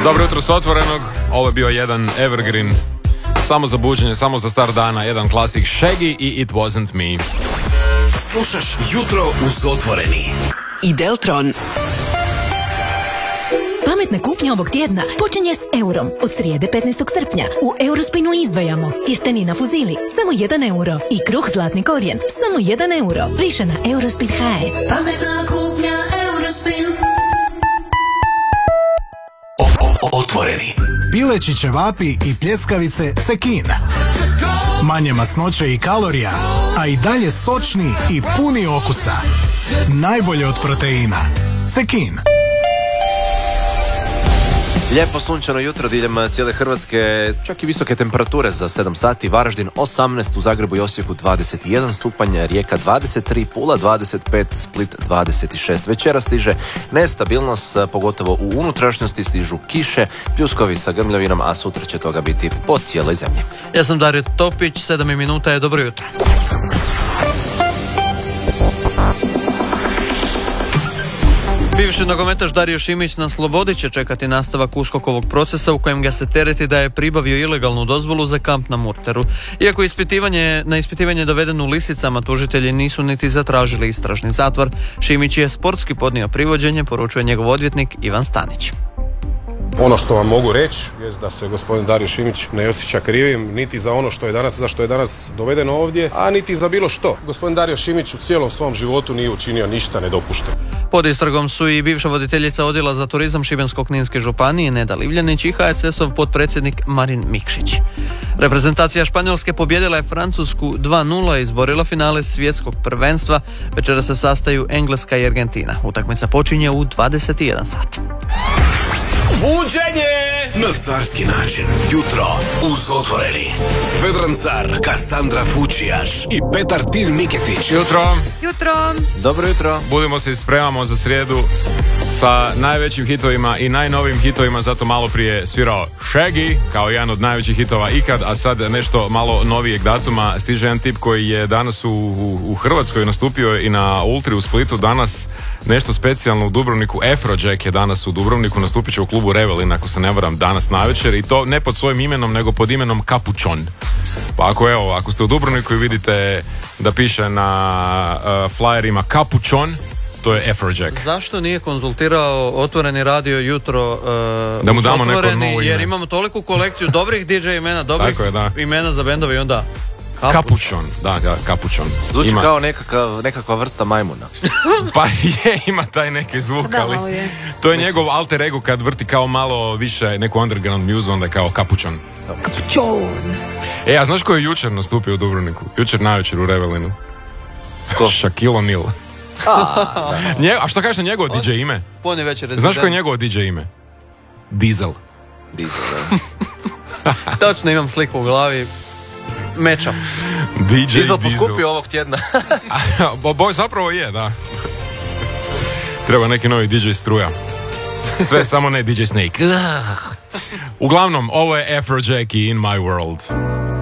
Dobro jutro s Otvorenog. Ovo je bio jedan evergreen, samo za buđenje, samo za star dana, jedan klasik Shaggy i It Wasn't Me. Slušaš Jutro uz Otvoreni. I Deltron. Pametna kupnja ovog tjedna počinje s eurom. Od srijede 15. srpnja u Eurospinu izdvajamo tjestenina fuzili, samo 1 euro. I kruh zlatni korijen, samo 1 euro. Više na Eurospin.hr. Pametna kupnja Eurospin. Otvoreni. Pileći ćevapi i pljeskavice Cekin. Manje masnoće i kalorija, a i dalje sočni i puni okusa. Najbolje od proteina. Cekin. Lijepo sunčano jutro diljem cijele Hrvatske, čak i visoke temperature za 7 sati. Varaždin 18, u Zagrebu i Osijeku 21 stupanj, Rijeka 23, Pula 25, Split 26. Večera stiže nestabilnost, pogotovo u unutrašnjosti stižu kiše, pljuskovi sa grmljavinom, a sutra će toga biti po cijeloj zemlji. Ja sam Dario Topić, 7 minuta je dobro jutro. Bivši nogometaš Dario Šimić na slobodi će čekati nastavak USKOK-ovog procesa u kojem ga se tereti da je pribavio ilegalnu dozvolu za kamp na Murteru. Iako na ispitivanje doveden u lisicama, tužitelji nisu niti zatražili istražni zatvor. Šimić je sportski podnio privođenje, poručuje njegov odvjetnik Ivan Stanić. Ono što vam mogu reći je da se gospodin Dario Šimić ne osjeća krivim niti za ono što je danas, za što je danas doveden ovdje, a niti za bilo što. Gospodin Dario Šimić u cijelom svom životu nije učinio ništa nedopušteno. Pod istragom su i bivša voditeljica odjela za turizam Šibensko-kninske županije Neda Livljanić i HSS-ov potpredsjednik Marin Mikšić. Reprezentacija Španjolske pobijedila je Francusku 2-0 i izborila finale svjetskog prvenstva. Večera se sastaju Engleska i Argentina. Utakmica počinje u 21 sat. Buđenje na carski način. Jutro uz Otvoreni. Vedran Car, Kassandra Fučijaš i Petar Tin Miketić. Jutro. Dobro jutro. Budimo se i spremamo za srijedu sa najvećim hitovima i najnovim hitovima, zato malo prije svirao Shaggy kao jedan od najvećih hitova ikad, a sad nešto malo novijeg datuma. Stiže jedan tip koji je danas u Hrvatskoj nastupio i na Ultri u Splitu, danas nešto specijalno u Dubrovniku. Afrojack je danas u Dubrovniku, nastupit će u klubu Revelin, ako se ne varam, danas navečer, i to ne pod svojim imenom, nego pod imenom Capuchon. Pa ako ste u Dubrovniku i vidite da piše na flyerima Capuchon, to je Afrojack. Zašto nije konzultirao Otvoreni radio jutro da mu damo neko novo ime? Jer imamo toliku kolekciju dobrih DJ imena, dobrih imena za bendove i onda Capuchon, da, Capuchon. Zvuči kao nekakva vrsta majmuna. Pa ima taj neki zvuk, ali to je njegov alter ego kad vrti kao malo više neku underground muzu, onda je kao Capuchon. Capuchon. A znaš ko je jučer nastupio u Dubrovniku? Jučer navečer u Revelinu. Ko? Shaquille O'Neal. A što kažeš na njegovo DJ ime? Pone večer. Znaš ko je njegovo DJ ime? Diesel, da. Točno, imam sliku u glavi. Meča. Diesel potkupio ovog tjedna. Boj zapravo je, da. Treba neki novi DJ struja. Sve samo ne DJ Snake. Uglavnom, ovo je Afrojack i In My World.